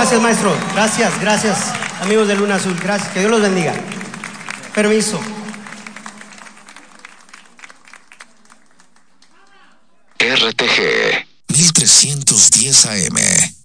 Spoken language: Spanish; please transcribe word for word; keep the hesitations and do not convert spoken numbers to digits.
Gracias, maestro. Gracias, gracias, amigos de Luna Azul. Gracias, que Dios los bendiga. Permiso. R T G mil trescientos diez A M